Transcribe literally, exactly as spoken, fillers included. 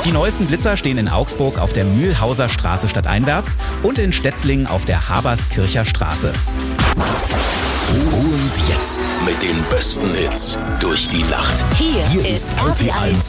Die neuesten Blitzer stehen in Augsburg auf der Mühlhauser Straße stadteinwärts und in Stetzlingen auf der Haberskircher Straße. Und jetzt mit den besten Hits durch die Nacht. Hier, Hier ist ist R T R T eins.